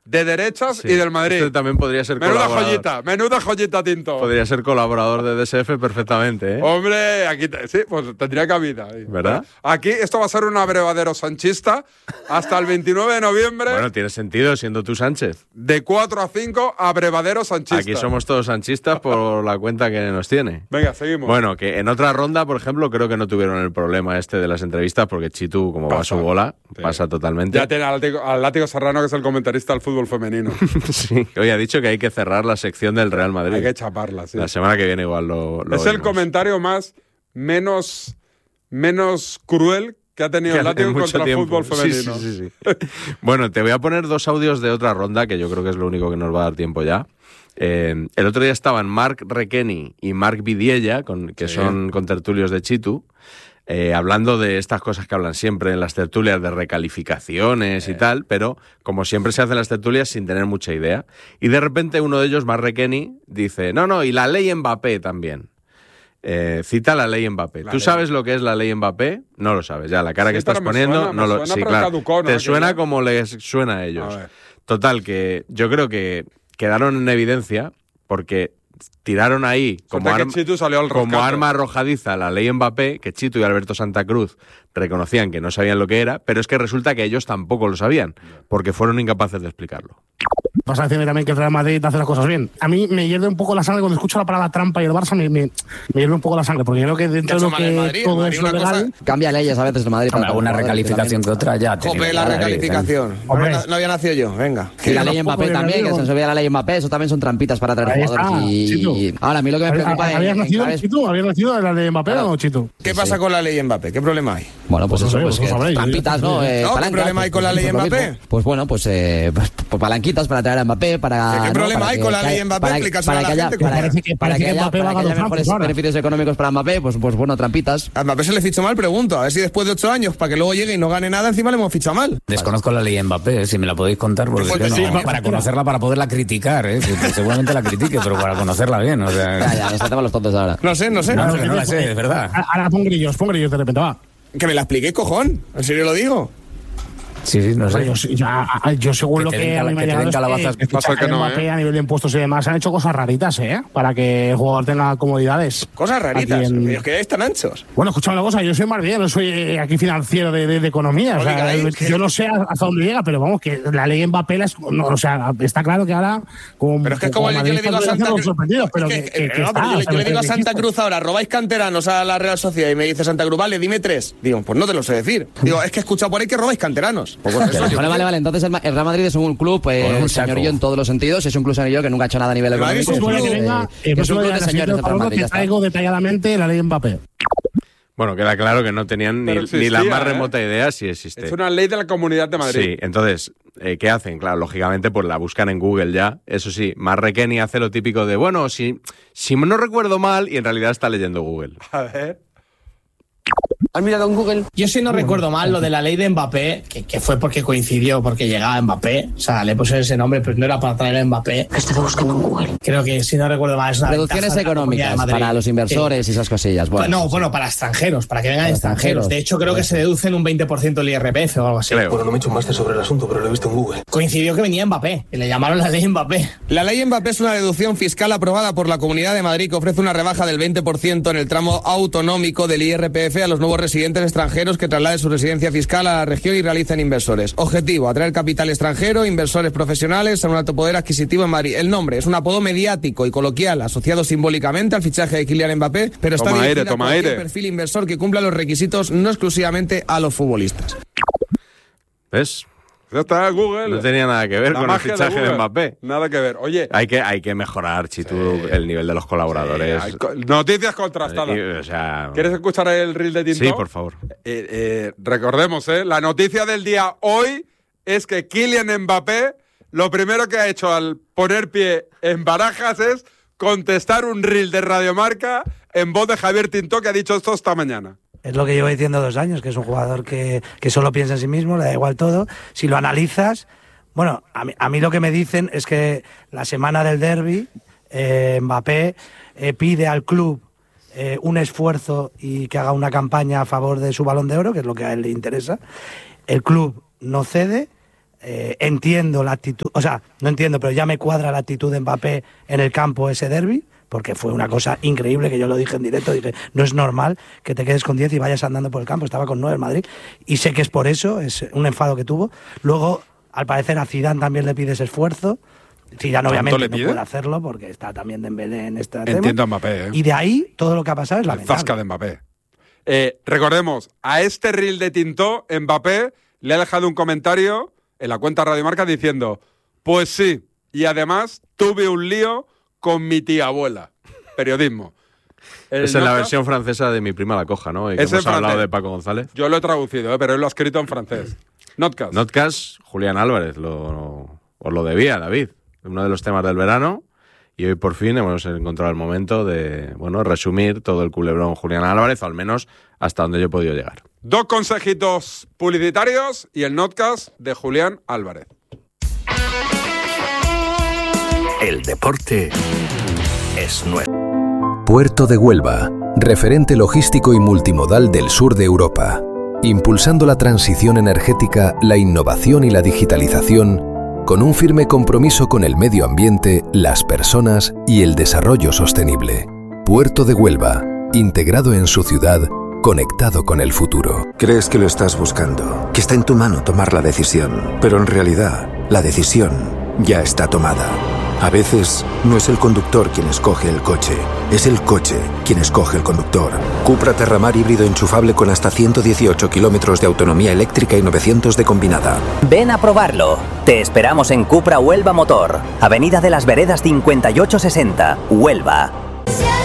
de derechas y del Madrid. Este también podría ser colaborador. Menuda joyita, Tinto. Podría ser colaborador de DSF perfectamente, ¿eh? Hombre, aquí sí, pues tendría cabida. ¿Verdad? Aquí esto va a ser un abrevadero sanchista hasta el 29 de noviembre. Bueno, tiene sentido siendo tú Sánchez. De 4 a 5, abrevadero sanchista. Aquí somos todos sanchistas por la cuenta que nos tiene. Venga, seguimos. Bueno, que en otra ronda, por ejemplo, creo que no tuvieron el problema este de las entrevistas porque Chitu, como va a su bola, pasa totalmente. Ya tiene al Látigo Serrano, que es el comentarista del fútbol femenino. Sí, hoy ha dicho que hay que cerrar la sección del Real Madrid. Hay que chaparla, sí. La semana que viene igual lo es el comentario menos cruel que ha tenido el Látigo contra el fútbol femenino. Sí. Bueno, te voy a poner 2 audios de otra ronda, que yo creo que es lo único que nos va a dar tiempo ya. El otro día estaban Marc Requeni y Marc Vidiella, que son contertulios de Chitu, hablando de estas cosas que hablan siempre en las tertulias, de recalificaciones y tal, pero como siempre se hacen las tertulias sin tener mucha idea. Y de repente uno de ellos, Marc Requeni, dice, no, y la ley Mbappé también. Cita la ley Mbappé. ¿Tú sabes lo que es la ley Mbappé? No lo sabes, ya la cara que estás poniendo no lo... Sí, claro. Caducó, ¿no? Te suena como les suena a ellos. Total, que yo creo que quedaron en evidencia porque tiraron ahí como arma arrojadiza la ley Mbappé, que Chitu y Alberto Santa Cruz reconocían que no sabían lo que era, pero es que resulta que ellos tampoco lo sabían, porque fueron incapaces de explicarlo. Vas a decirme también que el Real Madrid hace las cosas bien. A mí me hierve un poco la sangre cuando escucho la palabra trampa y el Barça me hierve un poco la sangre, porque yo creo que dentro de lo que Madrid, todo es lo legal... Cambia leyes a veces el Madrid. Para una recalificación que otra ya. Jope, la recalificación. No había nacido yo, venga. Y la ley Mbappé también, que se nos olvida la ley Mbappé, eso también son trampitas para traer jugadores. Ahora, a mí lo que me preocupa es... ¿Habías nacido en la ley Mbappé o no, Chitu? ¿Qué pasa con la ley Mbappé? ¿Qué problema hay? Bueno, pues eso, pues trampitas, ¿no? ¿Qué problema hay con la ley Mbappé? Pues bueno, pues palanquitas para traer a Mbappé, para... ¿Qué problema hay con la ley Mbappé? Explícaselo a la gente. Para que haya mejores beneficios económicos para Mbappé, pues bueno, trampitas. A Mbappé se le fichó mal, pregunto. A ver si después de 8 años, para que luego llegue y no gane nada, encima le hemos fichado mal. Desconozco la ley Mbappé, si me la podéis contar, porque para conocerla, para poderla criticar, seguramente la critique, pero para conocerla bien, o sea... Ya, nos tratamos los tontos ahora. No sé. No la sé, de verdad. Ahora pon grillos de repente, va. Que me la expliqué, cojón. ¿En serio lo digo? Sí, no sé. Yo según lo que a mí me ha llegado es que Mbappé a nivel de impuestos y demás han hecho cosas raritas, para que el jugador tenga comodidades. ¿Cosas raritas? ¿Los que tan anchos? Bueno, escúchame una cosa, yo soy más bien, no soy aquí financiero de economía, yo no sé hasta dónde llega, pero vamos, que la ley Mbappé está claro que ahora... Pero es que como yo le digo a Santa Cruz... Yo le digo a Santa Cruz ahora, robáis canteranos a la Real Sociedad y me dice Santa Cruz, vale, dime 3. Digo, pues no te lo sé decir. Digo, es que he escuchado por ahí que robáis canteranos. Vale. Entonces el Real Madrid es un club señorillo en todos los sentidos. Es un club señorillo que nunca ha hecho nada a nivel económico. Es un club de señores. Te traigo detalladamente la ley Mbappé. Bueno, queda claro que no tenían ni la más remota idea si existe. Es una ley de la Comunidad de Madrid. Sí, entonces, ¿qué hacen? Claro, lógicamente, pues la buscan en Google ya. Eso sí, Marc Requeni hace lo típico de, bueno, si no recuerdo mal, y en realidad está leyendo Google. A ver... ¿Has mirado en Google? Yo si no recuerdo mal lo de la ley de Mbappé, que fue porque coincidió, porque llegaba Mbappé, o sea, le puse ese nombre, pero no era para traer a Mbappé. ¿Qué estaba buscando en Google? Creo que si no recuerdo mal es una reducciones económicas para los inversores y esas cosillas. Bueno, para extranjeros, para que vengan extranjeros. De hecho, creo que se deducen un 20% el IRPF o algo así. Bueno, no me he hecho un máster sobre el asunto, pero lo he visto en Google. Coincidió que venía Mbappé, y le llamaron la ley Mbappé. La ley Mbappé es una deducción fiscal aprobada por la Comunidad de Madrid que ofrece una rebaja del 20% en el tramo autonómico del IRPF a los nuevos residentes extranjeros que trasladen su residencia fiscal a la región y realicen inversores. Objetivo, atraer capital extranjero, inversores profesionales a un alto poder adquisitivo en Madrid. El nombre es un apodo mediático y coloquial asociado simbólicamente al fichaje de Kylian Mbappé, pero está dirigido a cualquier perfil inversor que cumpla los requisitos, no exclusivamente a los futbolistas. ¿Ves? Ya está, Google. No tenía nada que ver con el fichaje de Mbappé. Nada que ver. Oye, hay que mejorar, Chitu, el nivel de los colaboradores. Noticias contrastadas. ¿Quieres escuchar el reel de Tinto? Sí, por favor. Recordemos, la noticia del día hoy es que Kylian Mbappé lo primero que ha hecho al poner pie en Barajas es contestar un reel de Radiomarca en voz de Javier Tinto, que ha dicho esto esta mañana. Es lo que llevo diciendo 2 años, que es un jugador que solo piensa en sí mismo, le da igual todo. Si lo analizas, bueno, a mí lo que me dicen es que la semana del derbi, Mbappé pide al club un esfuerzo y que haga una campaña a favor de su Balón de Oro, que es lo que a él le interesa. El club no cede, entiendo la actitud, o sea, no entiendo, pero ya me cuadra la actitud de Mbappé en el campo ese derbi, porque fue una cosa increíble, que yo lo dije en directo, dije, no es normal que te quedes con 10 y vayas andando por el campo, estaba con 9 en Madrid, y sé que es por eso, es un enfado que tuvo. Luego, al parecer, a Zidane también le pides esfuerzo. Zidane obviamente no puede hacerlo, porque está también Dembélé en esta tema. Entiendo a Mbappé, Y de ahí, todo lo que ha pasado es lamentable. El zasca de Mbappé. Recordemos, a este reel de Tintó, Mbappé le ha dejado un comentario en la cuenta Radio Marca diciendo, pues sí, y además tuve un lío con mi tía abuela. Periodismo. Esa es la versión francesa de Mi prima la coja, ¿no? Y que hemos hablado de Paco González. Yo lo he traducido, pero él lo ha escrito en francés. Notcast, Julián Álvarez, os lo debía, David. Uno de los temas del verano. Y hoy por fin hemos encontrado el momento de, resumir todo el culebrón Julián Álvarez, o al menos hasta donde yo he podido llegar. 2 consejitos publicitarios y el Notcast de Julián Álvarez. El deporte es nuestro. Puerto de Huelva, referente logístico y multimodal del sur de Europa, impulsando la transición energética, la innovación y la digitalización, con un firme compromiso con el medio ambiente, las personas y el desarrollo sostenible. Puerto de Huelva, integrado en su ciudad, conectado con el futuro. Crees que lo estás buscando, que está en tu mano tomar la decisión, pero en realidad, la decisión ya está tomada. A veces, no es el conductor quien escoge el coche, es el coche quien escoge el conductor. Cupra Terramar híbrido enchufable con hasta 118 kilómetros de autonomía eléctrica y 900 de combinada. Ven a probarlo. Te esperamos en Cupra Huelva Motor, Avenida de las Veredas 5860, Huelva.